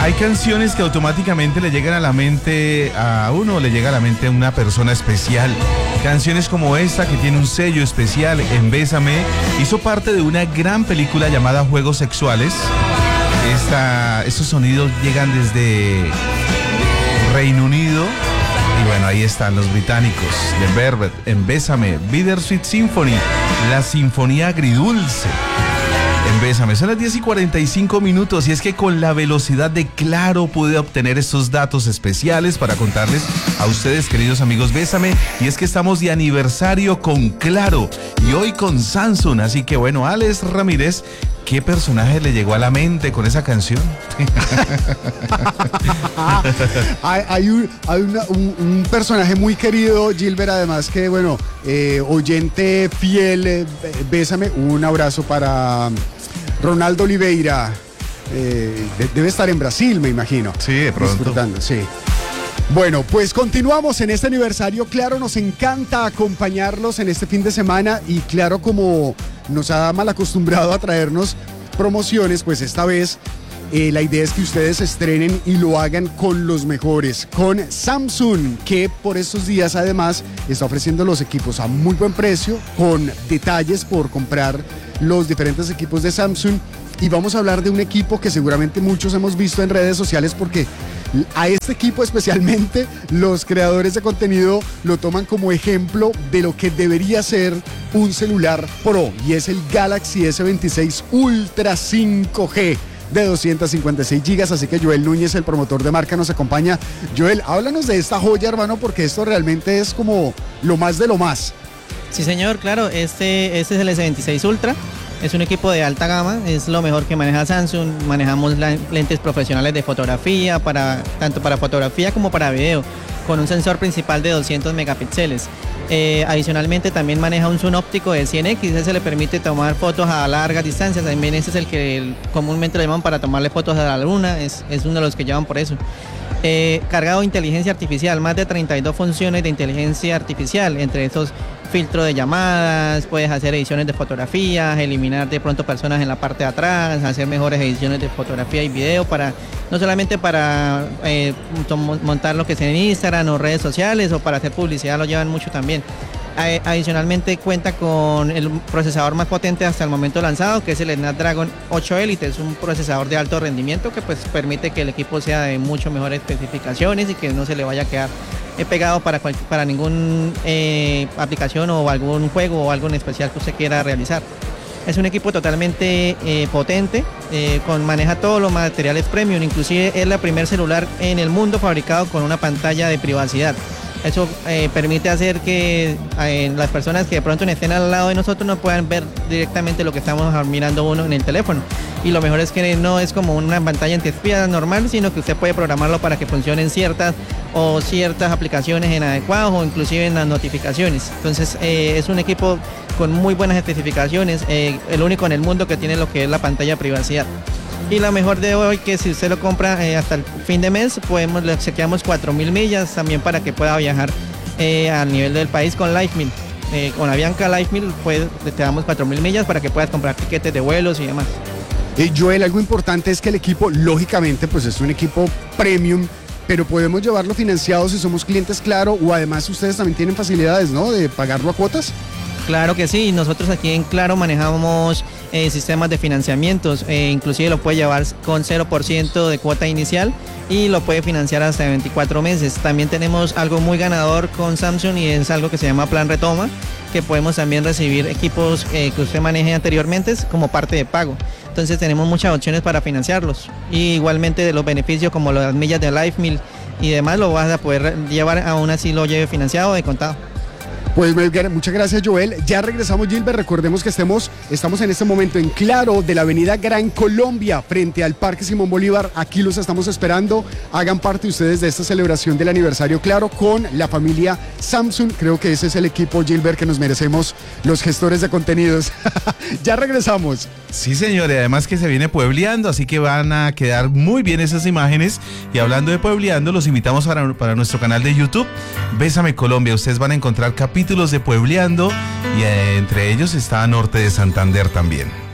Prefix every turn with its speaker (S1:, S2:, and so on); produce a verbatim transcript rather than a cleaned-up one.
S1: Hay canciones que automáticamente le llegan a la mente a uno, le llega a la mente a una persona especial. Canciones como esta, que tiene un sello especial en Bésame, hizo parte de una gran película llamada Juegos Sexuales. Esta, estos sonidos llegan desde Reino Unido. Y bueno, ahí están los británicos de Velvet en Bésame, Bittersweet Symphony, la sinfonía agridulce. En Bésame, son las diez y cuarenta y cinco minutos y es que con la velocidad de Claro pude obtener estos datos especiales para contarles a ustedes, queridos amigos, Bésame, y es que estamos de aniversario con Claro y hoy con Samsung, así que bueno, Alex Ramírez, ¿qué personaje le llegó a la mente con esa canción?
S2: hay hay, un, hay una, un, un personaje muy querido, Gilbert, además que, bueno, eh, oyente fiel, eh, Bésame, un abrazo para Ronaldo Oliveira, eh, de, debe estar en Brasil, me imagino.
S1: Sí, de pronto.
S2: Disfrutando, sí. Bueno, pues continuamos en este aniversario. Claro, nos encanta acompañarlos en este fin de semana y Claro, como nos ha mal acostumbrado a traernos promociones, pues esta vez eh, la idea es que ustedes estrenen y lo hagan con los mejores, con Samsung, que por estos días además está ofreciendo los equipos a muy buen precio, con detalles por comprar los diferentes equipos de Samsung. Y vamos a hablar de un equipo que seguramente muchos hemos visto en redes sociales, porque a este equipo especialmente los creadores de contenido lo toman como ejemplo de lo que debería ser un celular Pro, y es el Galaxy ese veintiséis Ultra cinco G de doscientos cincuenta y seis gigas, así que Joel Núñez, el promotor de marca, nos acompaña. Joel, háblanos de esta joya, hermano, porque esto realmente es como lo más de lo más.
S3: Sí, señor, claro, este, este es el ese veintiséis Ultra. Es un equipo de alta gama, es lo mejor que maneja Samsung. Manejamos lentes profesionales de fotografía, para, tanto para fotografía como para video, con un sensor principal de doscientos megapíxeles. Eh, adicionalmente también maneja un zoom óptico de cien equis, ese le permite tomar fotos a largas distancias. También ese es el que el, comúnmente le llaman para tomarle fotos a la luna, es, es uno de los que llevan por eso. Eh, cargado de inteligencia artificial, más de treinta y dos funciones de inteligencia artificial, entre estos filtro de llamadas, puedes hacer ediciones de fotografías, eliminar de pronto personas en la parte de atrás, hacer mejores ediciones de fotografía y video, para no solamente para eh, montar lo que es en Instagram o redes sociales, o para hacer publicidad, lo llevan mucho también. Adicionalmente cuenta con el procesador más potente hasta el momento lanzado, que es el Snapdragon ocho Elite. Es un procesador de alto rendimiento que pues permite que el equipo sea de mucho mejores especificaciones y que no se le vaya a quedar eh, pegado para, para ninguna eh, aplicación o algún juego o algo en especial que usted quiera realizar. Es un equipo totalmente eh, potente, eh, con, maneja todos los materiales premium, inclusive es la primer celular en el mundo fabricado con una pantalla de privacidad. Eso eh, permite hacer que eh, las personas que de pronto estén al lado de nosotros no puedan ver directamente lo que estamos mirando uno en el teléfono. Y lo mejor es que no es como una pantalla antiespía normal, sino que usted puede programarlo para que funcionen ciertas o ciertas aplicaciones inadecuadas o inclusive en las notificaciones. Entonces eh, es un equipo con muy buenas especificaciones, eh, el único en el mundo que tiene lo que es la pantalla privacidad. Y lo mejor de hoy, que si usted lo compra eh, hasta el fin de mes, podemos, le obsequiamos cuatro mil millas también para que pueda viajar eh, a nivel del país con LifeMill. Eh, con Avianca LifeMill pues, te damos cuatro mil millas para que puedas comprar tiquetes de vuelos y demás.
S2: Eh, Joel, algo importante es que el equipo, lógicamente, pues es un equipo premium, pero podemos llevarlo financiado si somos clientes Claro, o además ustedes también tienen facilidades, ¿no?, de pagarlo a cuotas.
S3: Claro que sí, nosotros aquí en Claro manejamos eh, sistemas de financiamientos, eh, inclusive lo puede llevar con cero por ciento de cuota inicial y lo puede financiar hasta veinticuatro meses. También tenemos algo muy ganador con Samsung y es algo que se llama Plan Retoma, que podemos también recibir equipos eh, que usted maneje anteriormente como parte de pago. Entonces tenemos muchas opciones para financiarlos, y igualmente de los beneficios como las millas de LifeMill y demás lo vas a poder llevar, aún así lo lleve financiado de contado.
S2: Pues muchas gracias, Joel. Ya regresamos, Gilbert. Recordemos que estemos, estamos en este momento en Claro, de la avenida Gran Colombia, frente al Parque Simón Bolívar. Aquí los estamos esperando. Hagan parte ustedes de esta celebración del aniversario Claro con la familia Samsung. Creo que ese es el equipo, Gilbert, que nos merecemos los gestores de contenidos. Ya regresamos.
S1: Sí, señor, y además que se viene puebleando, así que van a quedar muy bien esas imágenes. Y hablando de puebleando, los invitamos para, para nuestro canal de YouTube, Bésame Colombia. Ustedes van a encontrar capítulos de puebleando y eh, entre ellos está Norte de Santander también.